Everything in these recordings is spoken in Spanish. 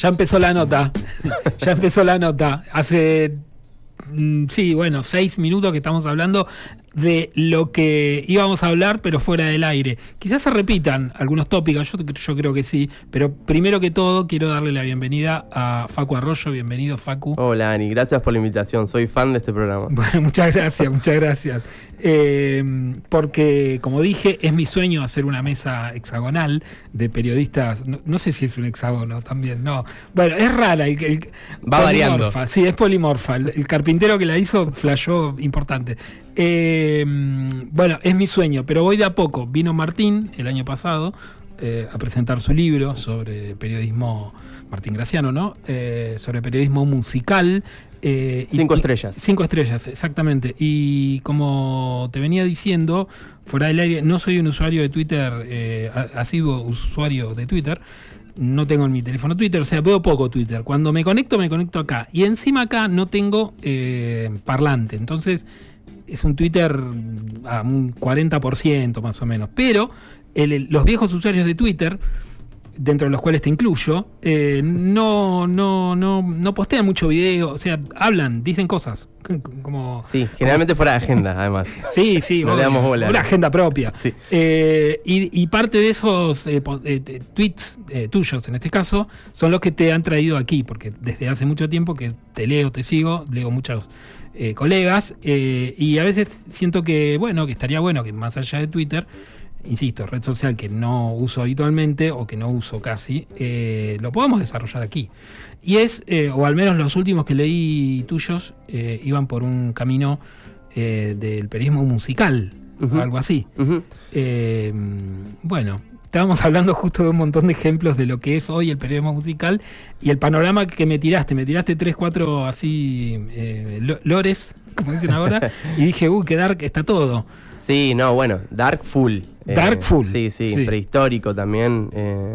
Ya empezó la nota. Ya empezó la nota. Hace, 6 minutos que estamos hablando de lo que íbamos a hablar, pero fuera del aire. Quizás se repitan algunos tópicos, yo creo que sí, pero primero que todo quiero darle la bienvenida a Facu Arroyo. Bienvenido, Facu. Hola, Ani, gracias por la invitación, soy fan de este programa. Bueno, muchas gracias. Porque, como dije, es mi sueño hacer una mesa hexagonal de periodistas. No sé si es un hexágono también, no. Bueno, es rara. Va variando. Sí, es polimorfa. El carpintero que la hizo flashó importante. Bueno, es mi sueño, pero voy de a poco. Vino Martín el año pasado a presentar su libro sobre periodismo, Martín Graciano, ¿no? Sobre periodismo musical. 5 estrellas. 5 estrellas, exactamente. Y como te venía diciendo, fuera del aire, no soy un usuario de Twitter, asiduo usuario de Twitter. No tengo en mi teléfono Twitter, o sea, veo poco Twitter. Cuando me conecto acá. Y encima acá no tengo parlante. Entonces es un Twitter a un 40% más o menos. Pero los viejos usuarios de Twitter, dentro de los cuales te incluyo, no postean mucho video, o sea, hablan, dicen cosas. Sí, generalmente fuera de agenda, además. Sí, no le damos bola. Una agenda propia. Sí. Y parte de esos tweets tuyos, en este caso, son los que te han traído aquí, porque desde hace mucho tiempo que te sigo, leo muchos colegas, y a veces siento que estaría bueno que más allá de Twitter, insisto, red social que no uso habitualmente o que no uso casi, lo podamos desarrollar aquí. Y o al menos los últimos que leí tuyos, iban por un camino del periodismo musical, o algo así. Uh-huh. Bueno, estábamos hablando justo de un montón de ejemplos de lo que es hoy el periodismo musical y el panorama que me tiraste 3, 4 así lores, como dicen ahora, y dije, qué dark está todo. Sí, no, bueno, dark full. Dark full. Sí, prehistórico también.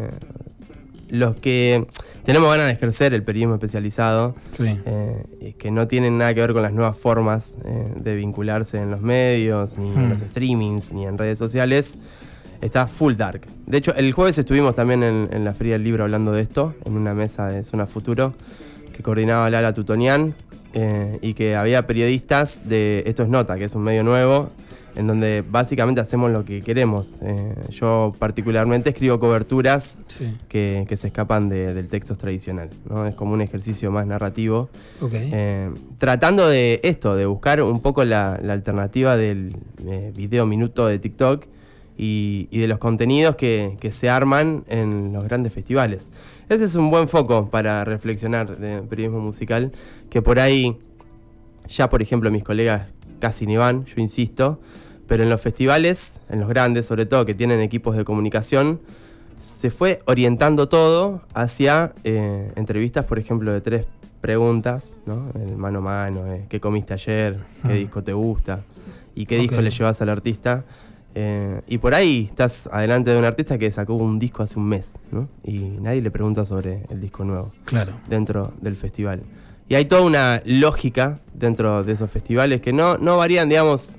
Los que tenemos ganas de ejercer el periodismo especializado, que no tienen nada que ver con las nuevas formas de vincularse en los medios, ni en los streamings, ni en redes sociales, está full dark. De hecho, el jueves estuvimos también en la Feria del Libro hablando de esto, en una mesa de Zona Futuro, que coordinaba Lala Tutonian, y que había periodistas de Esto es Nota, que es un medio nuevo, en donde básicamente hacemos lo que queremos. Yo particularmente escribo coberturas que se escapan del texto tradicional, ¿no? Es como un ejercicio más narrativo. Okay. Tratando de esto, de buscar un poco la alternativa del video minuto de TikTok y de los contenidos que se arman en los grandes festivales. Ese es un buen foco para reflexionar de periodismo musical, que por ahí ya, por ejemplo, mis colegas casi ni van, yo insisto, pero en los festivales, en los grandes sobre todo, que tienen equipos de comunicación, se fue orientando todo hacia entrevistas, por ejemplo, de 3 preguntas, ¿no? El mano a mano, ¿qué comiste ayer? ¿Qué disco te gusta? ¿Y qué disco le llevas al artista? Y por ahí estás adelante de un artista que sacó un disco hace un mes, ¿no? Y nadie le pregunta sobre el disco nuevo. Claro. Dentro del festival. Y hay toda una lógica dentro de esos festivales que no varían, digamos,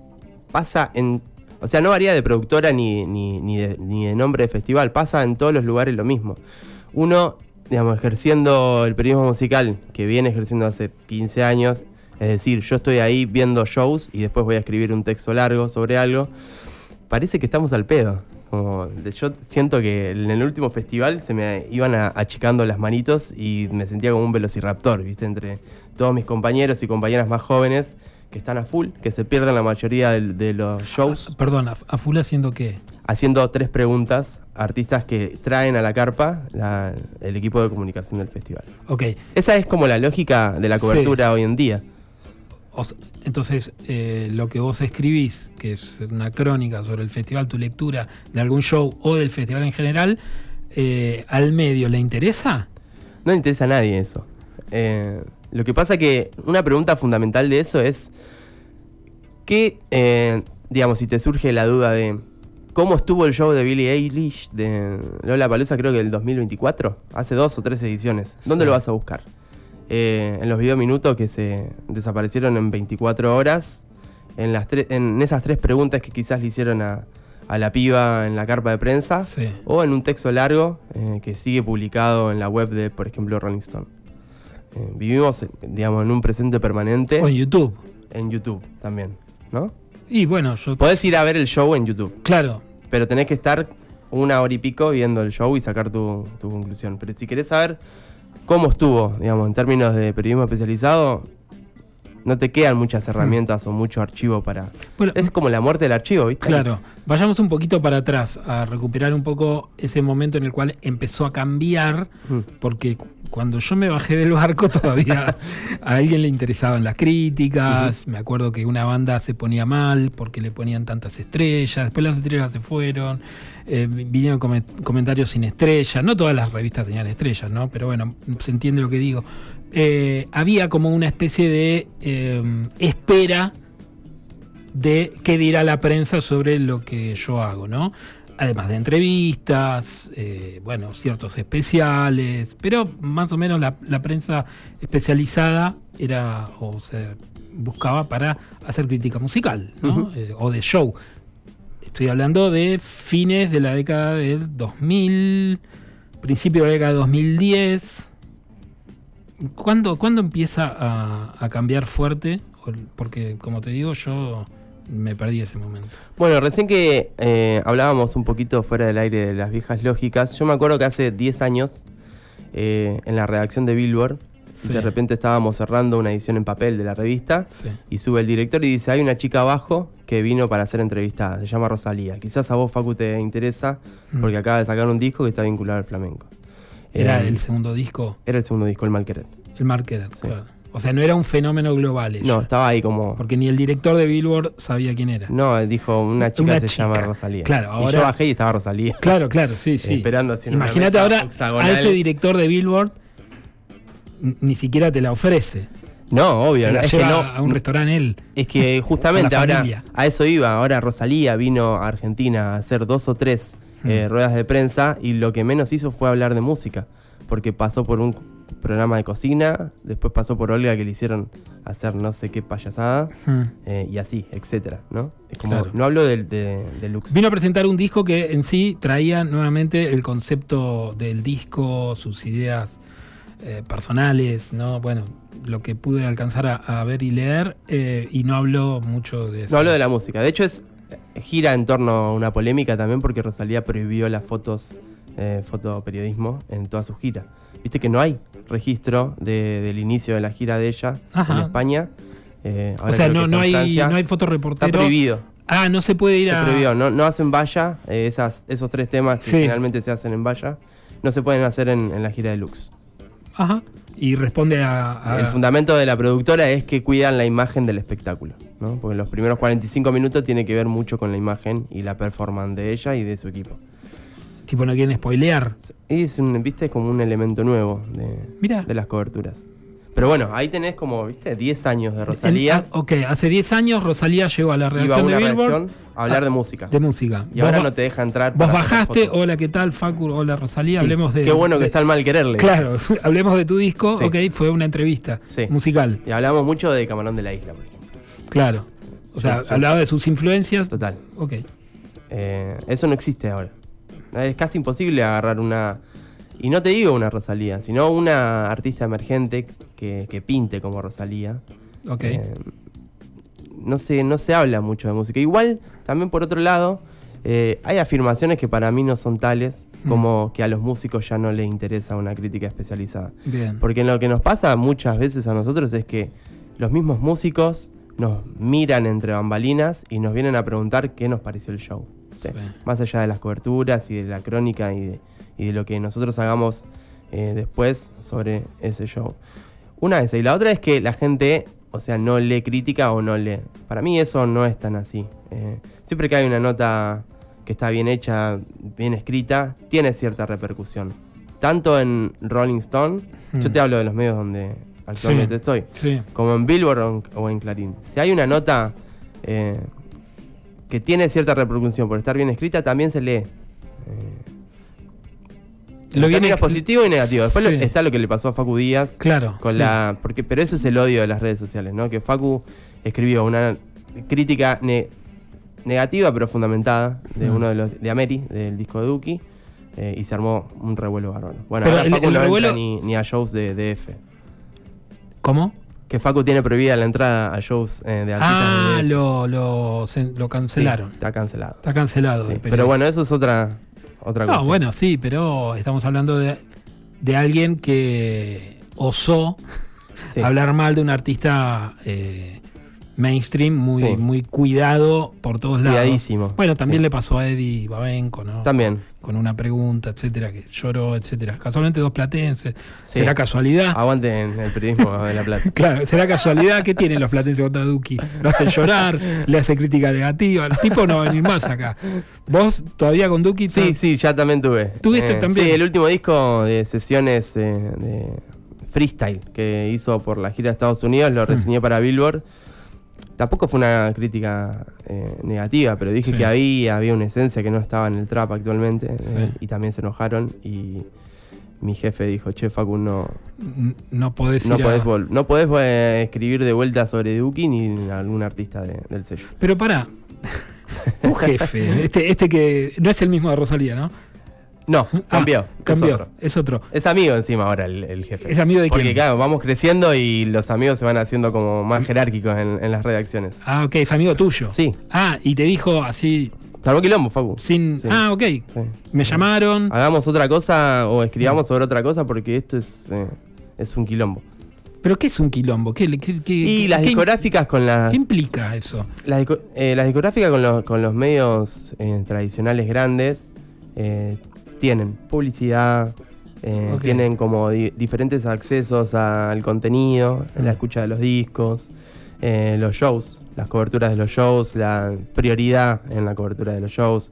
no varía de productora ni de nombre de festival, pasa en todos los lugares lo mismo. Uno, digamos, ejerciendo el periodismo musical, que viene ejerciendo hace 15 años, es decir, yo estoy ahí viendo shows y después voy a escribir un texto largo sobre algo, parece que estamos al pedo. Yo siento que en el último festival se me iban achicando las manitos y me sentía como un velociraptor, ¿viste? Entre todos mis compañeros y compañeras más jóvenes que están a full, que se pierden la mayoría de los shows. Perdón, ¿a full haciendo qué? Haciendo 3 preguntas a artistas que traen a la carpa el equipo de comunicación del festival. Okay. Esa es como la lógica de la cobertura hoy en día. Entonces, lo que vos escribís, que es una crónica sobre el festival, tu lectura de algún show o del festival en general, ¿al medio le interesa? No le interesa a nadie eso. Lo que pasa que una pregunta fundamental de eso es que, digamos, si te surge la duda de cómo estuvo el show de Billie Eilish de Lollapalooza, creo que el 2024, hace 2 o 3 ediciones, ¿dónde lo vas a buscar? En los videominutos que se desaparecieron en 24 horas, en esas 3 preguntas que quizás le hicieron a a la piba en la carpa de prensa, Sí. o en un texto largo que sigue publicado en la web de, por ejemplo, Rolling Stone. Vivimos, digamos, en un presente permanente. O en YouTube. En YouTube también, ¿no? Y bueno, yo... Podés ir a ver el show en YouTube, Claro. pero tenés que estar 1 hora y pico viendo el show y sacar tu conclusión. Pero si querés saber cómo estuvo, digamos, en términos de periodismo especializado, no te quedan muchas herramientas o mucho archivo para... Bueno, es como la muerte del archivo, ¿viste? claro. Vayamos un poquito para atrás, a recuperar un poco ese momento en el cual empezó a cambiar, porque cuando yo me bajé del barco todavía a alguien le interesaban las críticas. Me acuerdo que una banda se ponía mal porque le ponían tantas estrellas, después las estrellas se fueron, vinieron comentarios sin estrellas. No todas las revistas tenían estrellas, ¿no? Pero bueno, se entiende lo que digo. Había como una especie de espera de qué dirá la prensa sobre lo que yo hago, ¿no? Además de entrevistas, bueno, ciertos especiales, pero más o menos la prensa especializada era, o se buscaba para hacer crítica musical, ¿no? O de show. Estoy hablando de fines de la década del 2000, principio de la década de 2010. ¿Cuándo empieza a cambiar fuerte? Porque, como te digo, yo me perdí ese momento. Bueno, recién que hablábamos un poquito fuera del aire de las viejas lógicas, yo me acuerdo que hace 10 años, en la redacción de Billboard, Sí. de repente estábamos cerrando una edición en papel de la revista, Sí. y sube el director y dice, hay una chica abajo que vino para ser entrevistada, se llama Rosalía. Quizás a vos, Facu, te interesa, porque acaba de sacar un disco que está vinculado al flamenco. ¿Era el segundo disco? Era el segundo disco, El Mal Querer. El Marketer, claro. O sea, no era un fenómeno global ella. No, estaba ahí como... Porque ni el director de Billboard sabía quién era. No, dijo, una chica Una se chica. llama Rosalía. Claro, Y ahora... yo bajé y estaba Rosalía. Claro, sí, sí. Esperando así en una Imagínate mesa ahora hexagonal. a ese director de Billboard ni siquiera te la ofrece. No, obvio. Se la Es que lleva no, a un restaurante él. es que justamente Con la ahora familia. a eso iba. Ahora Rosalía vino a Argentina a hacer 2 o 3 ruedas de prensa y lo que menos hizo fue hablar de música. Porque pasó por un programa de cocina, después pasó por Olga que le hicieron hacer no sé qué payasada, y así, etcétera, ¿no? Es como, Claro. no hablo de Lux. Vino a presentar un disco que en sí traía nuevamente el concepto del disco, sus ideas personales, ¿no? Bueno, lo que pude alcanzar a ver y leer, y no habló mucho de eso. No hablo de la música. De hecho, gira en torno a una polémica también porque Rosalía prohibió las fotos, fotoperiodismo en toda su gira. Viste que no hay registro del inicio de la gira de ella en España. O sea, no hay fotoreportero. Está prohibido. Ah, no se puede ir Se prohibió. No hacen valla. Esos 3 temas que Sí. generalmente se hacen en valla no se pueden hacer en la gira de Lux. Ajá. Y responde a... El fundamento de la productora es que cuidan la imagen del espectáculo, ¿no? Porque los primeros 45 minutos tiene que ver mucho con la imagen y la performance de ella y de su equipo. Tipo, no quieren spoilear. Es ¿viste? Como un elemento nuevo Mirá. de las coberturas. Pero bueno, ahí tenés como, ¿viste? 10 años de Rosalía. Ok, hace 10 años Rosalía llegó a la Iba a redacción una de Billboard redacción a hablar de música. de música. Y ahora no te deja entrar. Vos para hacer bajaste, fotos. hola, ¿qué tal, Facu? Hola, Rosalía, Sí, hablemos de... Qué bueno que está el mal quererle. Claro, hablemos de tu disco, Sí. ok, fue una entrevista Sí. musical, Y hablamos mucho de Camarón de la Isla, por ejemplo. claro. O sea, Sí, sí. hablaba de sus influencias. Total. Ok. Eso no existe ahora. Es casi imposible agarrar una... Y no te digo una Rosalía, sino una artista emergente que pinte como Rosalía. Ok. No se habla mucho de música. Igual, también por otro lado, hay afirmaciones que para mí no son tales, como que a los músicos ya no les interesa una crítica especializada. Bien. Porque lo que nos pasa muchas veces a nosotros es que los mismos músicos nos miran entre bambalinas y nos vienen a preguntar qué nos pareció el show. ¿sí? Sí. Más allá de las coberturas y de la crónica y de lo que nosotros hagamos después sobre ese show. Una es esa. Y la otra es que la gente, o sea, no lee crítica o no lee. Para mí eso no es tan así. Siempre que hay una nota que está bien hecha, bien escrita, tiene cierta repercusión. Tanto en Rolling Stone, yo te hablo de los medios donde actualmente estoy, Sí. como en Billboard o en Clarín. Si hay una nota que tiene cierta repercusión por estar bien escrita, también se lee. Lo bien es positivo y negativo. Después Sí. está lo que le pasó a Facu Díaz. Claro. Con sí. pero eso es el odio de las redes sociales, ¿no? Que Facu escribió una crítica negativa pero fundamentada de uno de Ameri, del disco de Duki, y se armó un revuelo bárbaro. Bueno, Pero ahora Facu no revuelo... entra ni a shows de DF. ¿Cómo? Que Facu tiene prohibida la entrada a shows de artistas de DF. Lo cancelaron. Sí, está cancelado. Está cancelado. Sí, el pero periodista. bueno, eso es otra cuestión. No, bueno, sí, pero estamos hablando de alguien que osó Sí. hablar mal de un artista mainstream Sí. muy cuidado por todos lados. Cuidadísimo. Bueno, también Sí. le pasó a Eddie Babenco, ¿no? También. Con una pregunta, etcétera, que lloró, etcétera. Casualmente dos platenses. Sí. ¿Será casualidad? Aguanten el periodismo de La Plata. Claro, ¿será casualidad? ¿Qué tienen los platenses contra Duki? Lo hacen llorar, le hace crítica negativa. El tipo no va a venir más acá. ¿Vos todavía con Duki? Sí, ya también tuve. ¿Tuviste también? Sí, el último disco de sesiones de freestyle que hizo por la gira de Estados Unidos, lo reseñé para Billboard. Tampoco fue una crítica negativa, pero dije Sí. que había una esencia que no estaba en el trap actualmente, Sí. y también se enojaron y mi jefe dijo, che, Facu, no podés podés, ir no podés escribir de vuelta sobre Duki ni algún artista del sello. Pero pará, tu jefe, este que no es el mismo de Rosalía, ¿no? No, cambió. Es otro. Es amigo encima ahora el jefe. ¿Es amigo de quién? Porque claro, vamos creciendo y los amigos se van haciendo como más jerárquicos en las redacciones. Ah, ok, es amigo tuyo. Sí. Ah, y te dijo así, Salvo quilombo, Facu. sin... Sí. Ah, ok. Sí. Me llamaron. Hagamos otra cosa o escribamos sobre otra cosa porque esto es un quilombo. ¿Pero qué es un quilombo? Y las discográficas con las... ¿Qué implica eso? Las discográficas con los medios tradicionales grandes tienen publicidad, Ok. tienen como diferentes accesos al contenido, la escucha de los discos, los shows, las coberturas de los shows, la prioridad en la cobertura de los shows.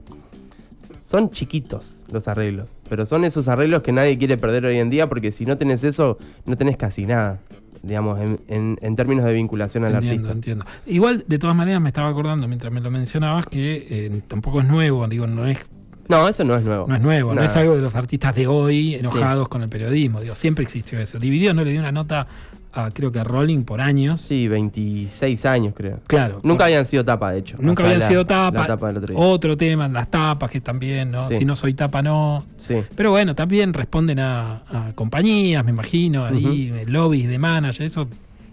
Son chiquitos los arreglos, pero son esos arreglos que nadie quiere perder hoy en día porque si no tenés eso, no tenés casi nada, digamos, en términos de vinculación al artista. Entiendo. Igual, de todas maneras, me estaba acordando mientras me lo mencionabas que tampoco es nuevo, digo, no es Eso no es nuevo. no Nada. es algo de los artistas de hoy enojados con el periodismo, digo, siempre existió eso. Dividido no le dio una nota creo que a Rolling por años. Sí, 26 años creo. Claro. Nunca habían sido tapa, de hecho. Nunca Hasta habían sido tapa. La tapa del otro día. Otro tema, las tapas, que también, ¿no? Sí. Si no soy tapa, no. Sí. Pero bueno, también responden a compañías, me imagino, ahí, lobbies de manager, eso.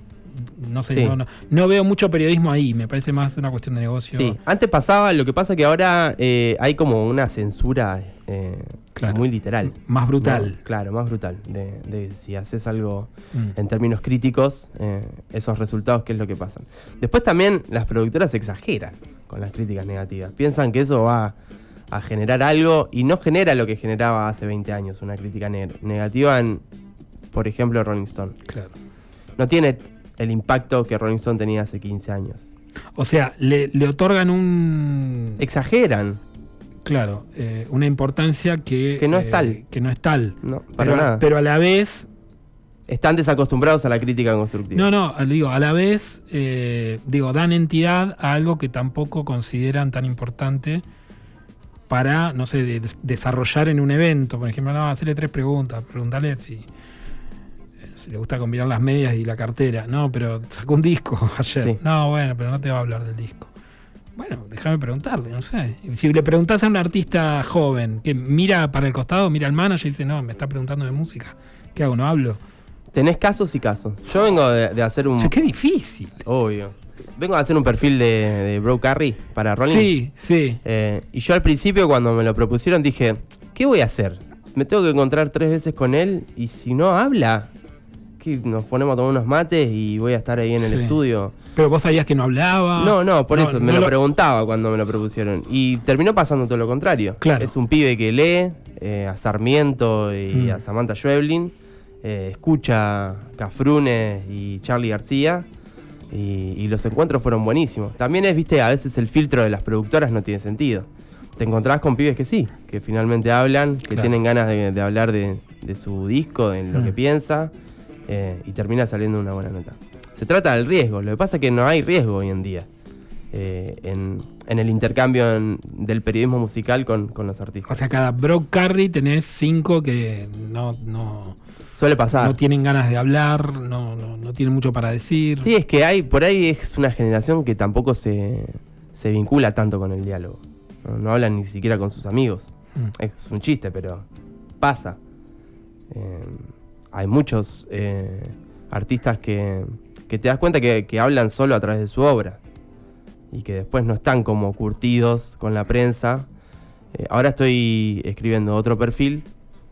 No sé, Sí. no veo mucho periodismo ahí, me parece más una cuestión de negocio. Sí, antes pasaba, lo que pasa que ahora hay como una censura Claro. muy literal. Más brutal. ¿No? Claro, más brutal. De si haces algo Mm. en términos críticos, esos resultados, ¿qué es lo que pasan? Después también las productoras exageran con las críticas negativas. Piensan que eso va a generar algo y no genera lo que generaba hace 20 años, una crítica negativa en, por ejemplo, Rolling Stone. Claro. No tiene el impacto que Rolling Stone tenía hace 15 años. O sea, le otorgan un. Exageran. Claro, una importancia que Que no es tal. Que no es tal. No, para nada. Pero a la vez. Están desacostumbrados a la crítica constructiva. No, digo, a la vez, dan entidad a algo que tampoco consideran tan importante para, no sé, desarrollar en un evento. Por ejemplo, no, hacerle 3 preguntas, preguntarle si le gusta combinar las medias y la cartera. No, pero sacó un disco ayer. Sí. No, bueno, pero no te va a hablar del disco. Bueno, déjame preguntarle, no sé. Si le preguntás a un artista joven que mira para el costado, mira al manager y dice, no, me está preguntando de música. ¿Qué hago? ¿No hablo? Tenés casos y casos. Yo vengo de hacer un... O sea, qué difícil. Obvio. Vengo a hacer un perfil de Bro Carry para Rolling. Sí. Y yo al principio cuando me lo propusieron dije, ¿qué voy a hacer? Me tengo que encontrar 3 veces con él y si no habla, que nos ponemos a tomar unos mates y voy a estar ahí en el Sí. estudio. Pero vos sabías que no hablaba. No, por eso, me no lo preguntaba cuando me lo propusieron. Y terminó pasando todo lo contrario. Claro. Es un pibe que lee a Sarmiento y a Samantha Schweblin, escucha Cafrune y Charly García, y los encuentros fueron buenísimos. También es, viste, a veces el filtro de las productoras no tiene sentido. Te encontrás con pibes que sí, que finalmente hablan, que Claro. tienen ganas de hablar de su disco, de lo que piensa, y termina saliendo una buena nota. Se trata del riesgo, lo que pasa es que no hay riesgo hoy en día en el intercambio del periodismo musical con los artistas. O sea, cada Bro Carry tenés 5 que no Suele pasar. tienen ganas de hablar, no tienen mucho para decir. Sí, es que por ahí es una generación que tampoco se se vincula tanto con el diálogo. No hablan ni siquiera con sus amigos. Es un chiste, pero pasa. Hay muchos artistas que te das cuenta que hablan solo a través de su obra y que después no están como curtidos con la prensa. Ahora estoy escribiendo otro perfil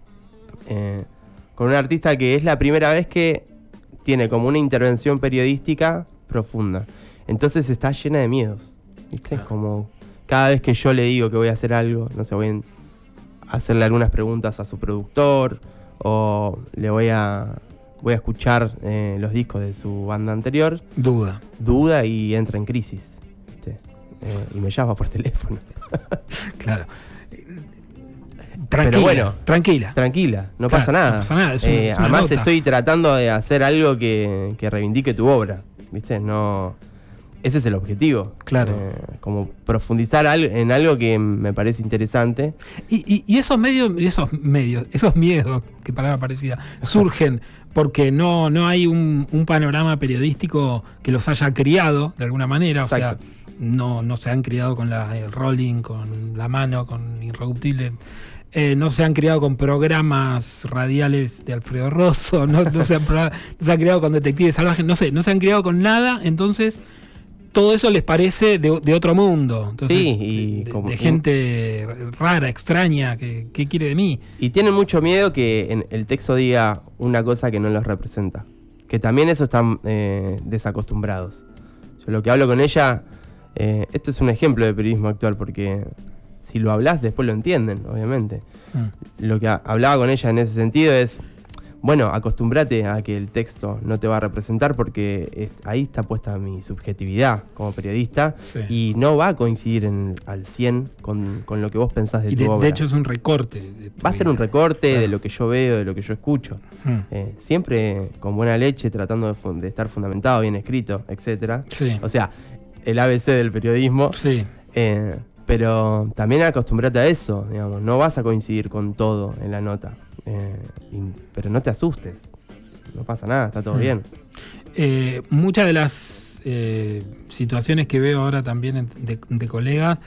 con un artista que es la primera vez que tiene como una intervención periodística profunda. Entonces está llena de miedos, ¿viste? Claro. Como cada vez que yo le digo que voy a hacer algo, no sé, voy a hacerle algunas preguntas a su productor o le voy a escuchar los discos de su banda anterior. Duda y entra en crisis, ¿viste? Y me llama por teléfono. Claro. Tranquila, pero bueno, tranquila, no pasa nada. No pasa nada, además nota. Estoy tratando de hacer algo que reivindique tu obra, ¿viste? No, ese es el objetivo. Claro. Como profundizar en algo que me parece interesante. Y esos miedos, que palabra parecida, surgen porque no hay un panorama periodístico que los haya criado de alguna manera. Exacto. O sea, no se han criado con el Rolling, con La Mano, con Irreductible. No se han criado con programas radiales de Alfredo Rosso, no se han criado con Detectives Salvajes, no se han criado con nada, entonces todo eso les parece de otro mundo. Entonces, sí, de gente rara, extraña, que quiere de mí. Y tienen mucho miedo que en el texto diga una cosa que no los representa, que también eso están desacostumbrados. Yo lo que hablo con ella, esto es un ejemplo de periodismo actual, porque si lo hablas, después lo entienden, obviamente. Lo que hablaba con ella en ese sentido es, bueno, acostúmbrate a que el texto no te va a representar porque ahí está puesta mi subjetividad como periodista, sí, y no va a coincidir al 100 con lo que vos pensás de tu obra. De hecho es un recorte. Va a ser un recorte, claro, de lo que yo veo, de lo que yo escucho. Siempre con buena leche, tratando de estar fundamentado, bien escrito, etcétera. Sí. O sea, el ABC del periodismo. Sí. Pero también acostumbrate a eso, digamos, no vas a coincidir con todo en la nota, pero no te asustes, no pasa nada, está todo bien. Muchas de las situaciones que veo ahora también de colegas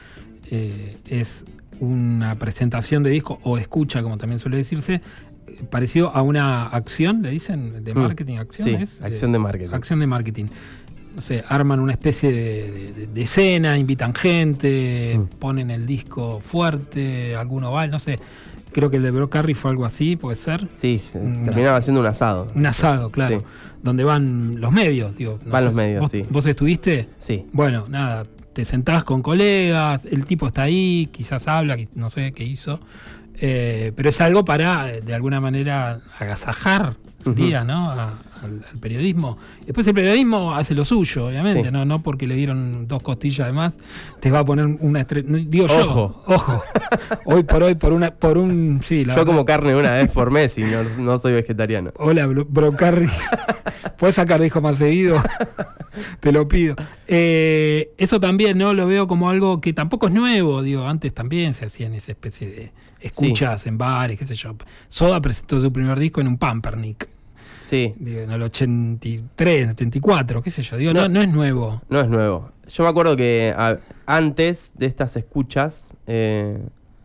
es una presentación de disco o escucha, como también suele decirse, parecido a una acción, le dicen, de marketing, acciones. Sí, acción de marketing. Acción de marketing. No sé, arman una especie de escena, invitan gente, ponen el disco fuerte, alguno va, no sé. Creo que el de Brock Carry fue algo así, ¿puede ser? Sí, terminaba haciendo un asado. Un asado, claro. Sí. Donde van los medios, digo. Van los medios, sí. ¿Vos estuviste? Sí. Bueno, nada, te sentás con colegas, el tipo está ahí, quizás habla, no sé qué hizo. Pero es algo para, de alguna manera, agasajar, sería, ¿no? Al periodismo. Después el periodismo hace lo suyo, obviamente, sí, no porque le dieron 2 costillas de más, te va a poner una estrella. Digo ojo. Hoy por un sí, yo como carne una vez por mes y no soy vegetariano. Hola, Brocarri. ¿Puedes sacar disco más seguido? Te lo pido. Eso también, ¿no? Lo veo como algo que tampoco es nuevo, digo, antes también se hacían esa especie de escuchas, sí, en bares, qué sé yo. Soda presentó su primer disco en un Pampernick. Sí. Digo, en el 83, 84, qué sé yo. Digo, no es nuevo. No es nuevo. Yo me acuerdo que antes de estas escuchas se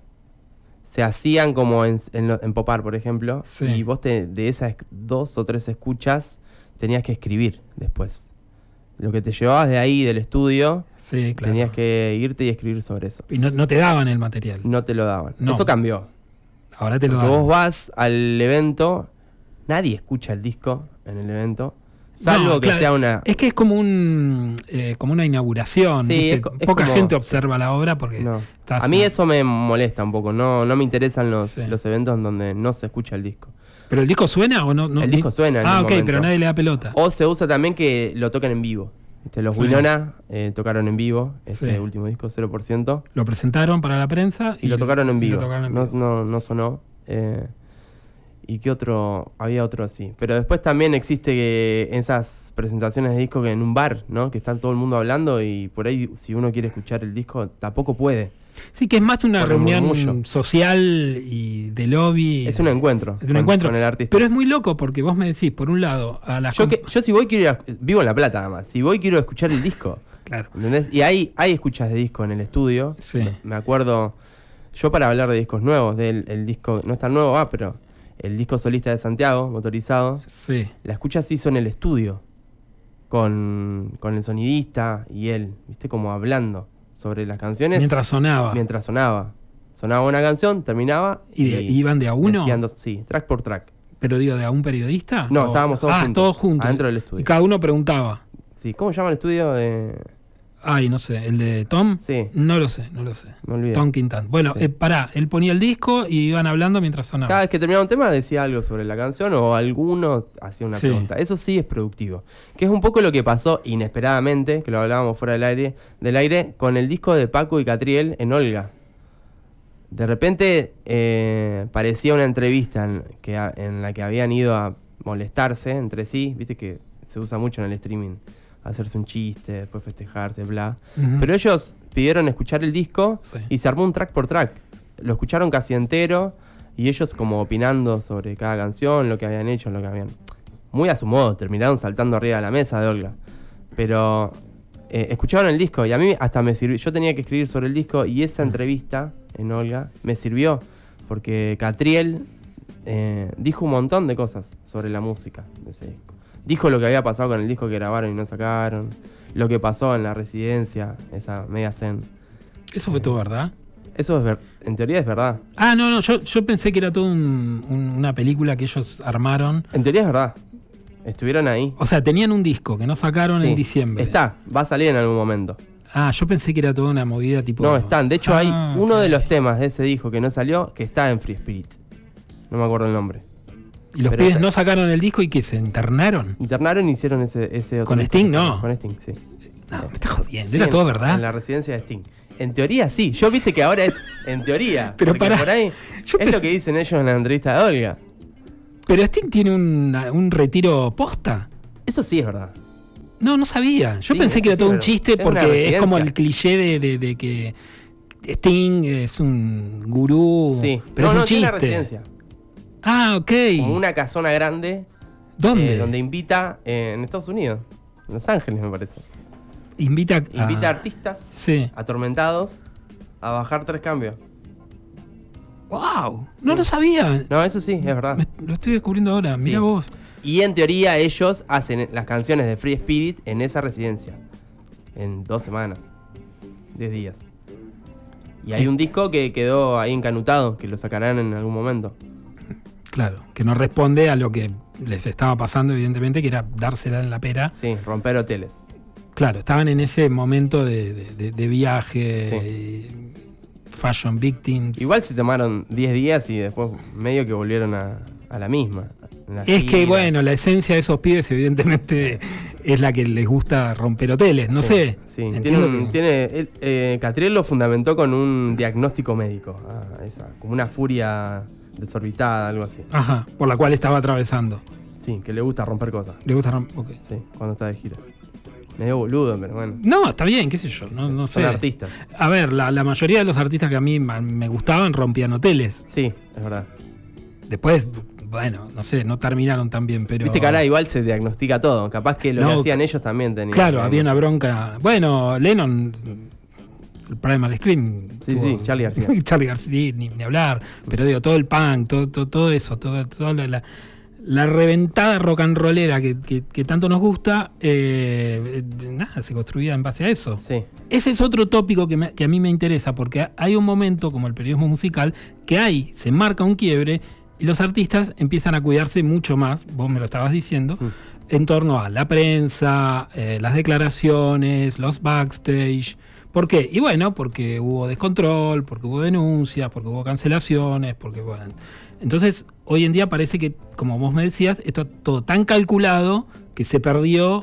hacían como en Popar, por ejemplo. Sí. Y vos de esas 2 o 3 escuchas tenías que escribir después. Lo que te llevabas de ahí, del estudio, sí, claro, tenías que irte y escribir sobre eso. Y no te daban el material. No te lo daban. No. Eso cambió. Ahora te lo dan. Vos vas al evento, nadie escucha el disco en el evento, salvo que sea una... Es que es como como una inauguración. Sí, poca gente observa la obra porque... A mí eso me molesta un poco. No me interesan los eventos en donde no se escucha el disco. ¿Pero el disco suena o no? El disco suena en ok, momento. Pero nadie le da pelota. O se usa también que lo toquen en vivo. Los Winona tocaron en vivo último disco, 0%. Lo presentaron para la prensa y lo tocaron en vivo. No sonó. ¿Y qué otro? Había otro así. Pero después también existe que esas presentaciones de disco que en un bar, ¿no? Que están todo el mundo hablando y por ahí si uno quiere escuchar el disco tampoco puede. Sí, que es más una reunión social y de lobby. Es un encuentro. Es un encuentro con el artista. Pero es muy loco porque vos me decís, por un lado, yo si voy quiero vivo en La Plata además. Si voy quiero escuchar el disco. Claro. ¿Entendés? Y hay escuchas de disco en el estudio. Sí. Me acuerdo, yo para hablar de discos nuevos, el disco, no es tan nuevo, pero el disco solista de Santiago, Motorizado, Sí. la escucha se hizo en el estudio, con el sonidista y él, ¿viste? Como hablando sobre las canciones. Mientras sonaba. Mientras sonaba. Sonaba una canción, terminaba. ¿Y iban de a uno? Sí, track por track. ¿Pero digo, de a un periodista? No, estábamos todos juntos. Todos juntos. Adentro del estudio. Y cada uno preguntaba. Sí, ¿cómo se llama el estudio de...? Ay, no sé, ¿el de Tom? Sí. No lo sé. Me olvidé. Tom Quintan. Bueno, Sí. pará, él ponía el disco y iban hablando mientras sonaba. Cada vez que terminaba un tema decía algo sobre la canción o alguno hacía una Sí. pregunta. Eso sí es productivo. Que es un poco lo que pasó inesperadamente, que lo hablábamos fuera del aire, con el disco de Paco y Catriel en Olga. De repente parecía una entrevista en la que habían ido a molestarse entre sí. Viste que se usa mucho en el streaming. Hacerse un chiste, después festejarse, bla. Ujú. Pero ellos pidieron escuchar el disco Sí. y se armó un track por track. Lo escucharon casi entero y ellos como opinando sobre cada canción, lo que habían hecho, lo que habían... Muy a su modo, terminaron saltando arriba de la mesa de Olga. Pero escucharon el disco y a mí hasta me sirvió. Yo tenía que escribir sobre el disco y esa entrevista en Olga me sirvió porque Catriel dijo un montón de cosas sobre la música de ese disco. Dijo lo que había pasado con el disco que grabaron y no sacaron, lo que pasó en la residencia, esa media zen. Eso fue todo, ¿verdad? Eso en teoría es verdad. Ah, no, yo pensé que era toda una película que ellos armaron. En teoría es verdad. Estuvieron ahí. O sea, tenían un disco que no sacaron Sí. en diciembre. Está, va a salir en algún momento. Ah, yo pensé que era toda una movida tipo... No, están. De hecho, hay uno ok. de los temas de ese disco que no salió que está en Free Spirit. No me acuerdo el nombre. ¿Y los pero pibes está- no sacaron el disco y que se internaron? Internaron y hicieron ese otro ¿Con disco Sting? que salió. No. Con Sting, sí. No, me estás jodiendo. Sí, Era en- todo verdad. En la residencia de Sting. En teoría sí. Yo viste que ahora es en teoría. Pero porque pará, por ahí yo es lo pensé- que dicen ellos en la entrevista de Olga. Pero Sting tiene un retiro posta. Eso sí es verdad. No sabía. Yo Sí, pensé que eso era todo sí, un pero chiste es una porque es como residencia. el cliché de que Sting es un gurú. Sí. Pero es un tiene una chiste. residencia. Ah, ok. Como una casona grande. ¿Dónde? Donde invita en Estados Unidos. En Los Ángeles, me parece. Invita Invita a artistas Sí. atormentados a bajar 3 cambios. ¡Wow! No lo sabía. No, eso sí, es verdad. Lo estoy descubriendo ahora. Sí. Mira vos. Y en teoría ellos hacen las canciones de Free Spirit en esa residencia. En 2 semanas. 10 días. Y hay un disco que quedó ahí encanutado, que lo sacarán en algún momento. Claro, que no responde a lo que les estaba pasando, evidentemente, que era dársela en la pera. Sí, romper hoteles. Claro, estaban en ese momento de viaje, fashion victims. Igual se tomaron 10 días y después medio que volvieron a la misma. Es que, bueno, la esencia de esos pibes, evidentemente, es la que les gusta romper hoteles. No sé. Sí, Entiendo Catriel lo fundamentó con un diagnóstico médico. Como una furia desorbitada, algo así. Ajá, por la cual estaba atravesando. Sí, que le gusta romper cosas. Le gusta romper. Ok. Sí, cuando está de gira. Medio boludo, pero bueno. No, está bien, qué sé yo. No sé. Son artistas. A ver, la mayoría de los artistas que a mí me gustaban rompían hoteles. Sí, es verdad. Después, bueno, no sé, no terminaron tan bien, pero... Viste que ahora igual se diagnostica todo. Capaz que lo que No, hacían ellos también tenían. Claro, había una bronca. Bueno, Lennon, el Primal Scream. Sí, sí, Charly García. Charly García, ni hablar. Pero digo, todo el punk, todo eso, toda la reventada rock and rollera que tanto nos gusta, nada, se construía en base a eso. Sí, Ese es otro tópico que a mí me interesa, porque hay un momento, como el periodismo musical, que se marca un quiebre y los artistas empiezan a cuidarse mucho más, vos me lo estabas diciendo, en torno a la prensa, las declaraciones, los backstage. ¿Por qué? Y bueno, porque hubo descontrol, porque hubo denuncias, porque hubo cancelaciones, porque bueno. Entonces, hoy en día parece que, como vos me decías, esto es todo tan calculado que se perdió,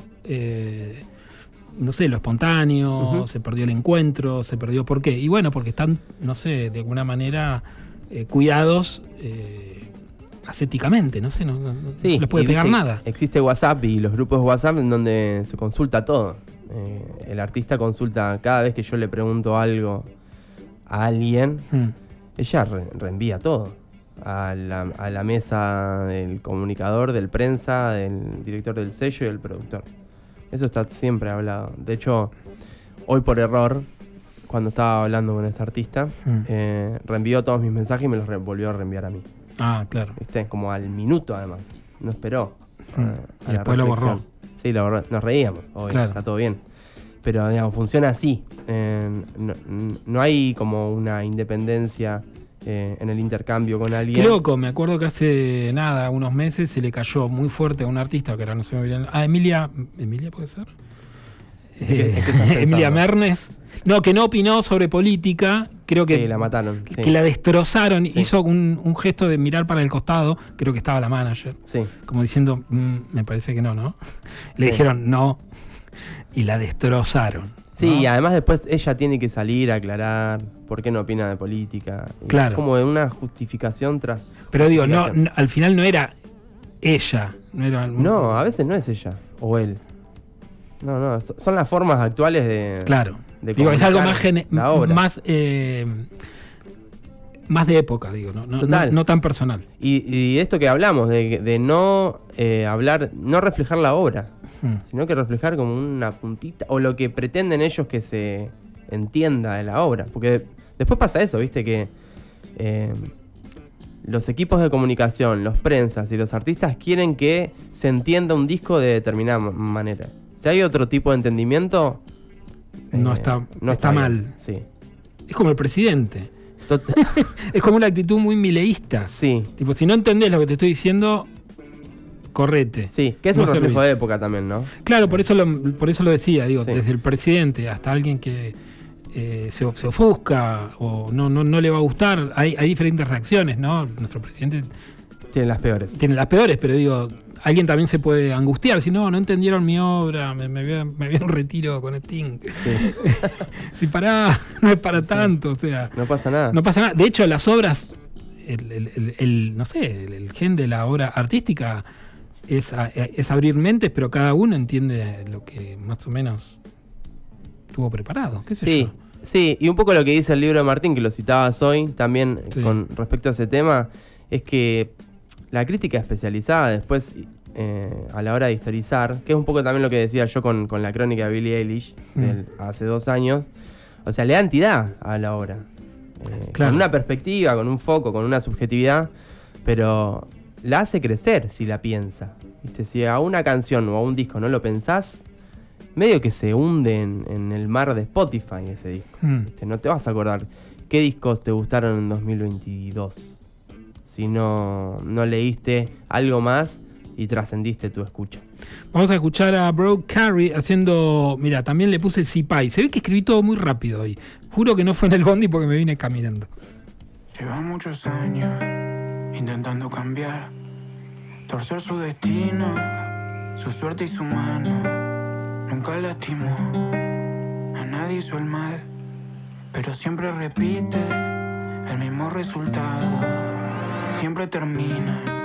no sé, lo espontáneo, se perdió el encuentro, se perdió. ¿Por qué? Y bueno, porque están, no sé, de alguna manera cuidados ascéticamente, no sé, no se les puede y pegar viste, nada. Existe WhatsApp y los grupos de WhatsApp en donde se consulta todo. El artista consulta cada vez que yo le pregunto algo a alguien, ella reenvía todo. A la mesa del comunicador, del prensa, del director del sello y del productor. Eso está siempre hablado. De hecho, hoy por error, cuando estaba hablando con esta artista, reenvió todos mis mensajes y me los volvió a reenviar a mí. Ah, claro. ¿Viste? Como al minuto, además. No esperó. Y después lo borró. Sí, lo borró. Nos reíamos. Obvio, claro. Está todo bien. Pero, digamos, funciona así. No hay como una independencia en el intercambio con alguien. Qué loco. Me acuerdo que hace unos meses, se le cayó muy fuerte a un artista, que ahora no se me olvidó. Emilia ¿puede ser? Emilia Mernes. No, que no opinó sobre política. Creo que la mataron. Que la destrozaron. Sí. Hizo un gesto de mirar para el costado. Creo que estaba la manager. Sí. Como diciendo, me parece que no. Le dijeron no. Y la destrozaron. Sí, ¿no? Y además después ella tiene que salir a aclarar por qué no opina de política. Claro. Es como una justificación tras. Pero digo, no, al final no era ella. No, a veces no es ella o él. No, son las formas actuales de. Claro. Digo, es algo más de época, digo, no tan personal. Y esto que hablamos, de no hablar, no reflejar la obra, sino que reflejar como una puntita, o lo que pretenden ellos que se entienda de la obra. Porque después pasa eso, viste, que los equipos de comunicación, los prensas y los artistas quieren que se entienda un disco de determinada manera. Si hay otro tipo de entendimiento, no está mal. Sí. Es como el presidente. Es como una actitud muy mileísta. Sí. Tipo, si no entendés lo que te estoy diciendo, correte. Sí, que es un reflejo de época también, ¿no? Claro, por eso lo decía, digo, desde el presidente hasta alguien que se ofusca o no le va a gustar, hay diferentes reacciones, ¿no? Nuestro presidente tiene las peores, pero digo, alguien también se puede angustiar, si no entendieron mi obra, me voy a un retiro con Sting. Sí. Si pará, no es para tanto, o sea. No pasa nada. No pasa nada. De hecho, las obras, el gen de la obra artística es abrir mentes, pero cada uno entiende lo que más o menos tuvo preparado. ¿Qué sé yo? Sí, y un poco lo que dice el libro de Martín, que lo citabas hoy, también con respecto a ese tema, es que la crítica especializada después, a la hora de historizar, que es un poco también lo que decía yo con la crónica de Billie Eilish hace 2 años, o sea, le da entidad a la obra. Claro. Con una perspectiva, con un foco, con una subjetividad, pero la hace crecer si la piensa. ¿Viste? Si a una canción o a un disco no lo pensás, medio que se hunde en el mar de Spotify ese disco. No te vas a acordar qué discos te gustaron en 2022 si no leíste algo más y trascendiste tu escucha. Vamos a escuchar a Brooke Carey haciendo... Mira, también le puse Zipai. Se ve que escribí todo muy rápido hoy. Juro que no fue en el bondi porque me vine caminando. Lleva muchos años intentando cambiar, torcer su destino, su suerte y su mano. Nunca lastimó, a nadie hizo el mal, pero siempre repite el mismo resultado. Siempre termina